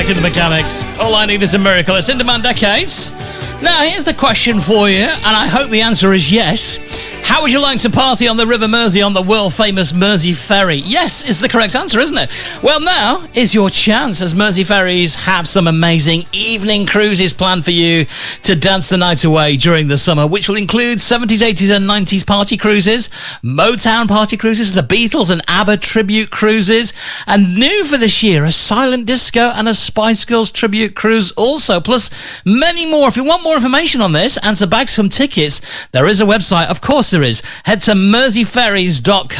Mike and the Mechanics. All I Need Is a Miracle. It's In Demand Decades. Now, here's the question for you, and I hope the answer is yes. How would you like to party on the River Mersey on the world-famous Mersey Ferry? Yes is the correct answer, isn't it? Well, now is your chance, as Mersey Ferries have some amazing evening cruises planned for you to dance the night away during the summer, which will include 70s, 80s and 90s party cruises, Motown party cruises, the Beatles and ABBA tribute cruises, and new for this year, a silent disco and a Spice Girls tribute cruise also, plus many more. If you want more information on this and to bag some tickets, there is a website, of course there is. Head to merseyferries.co.uk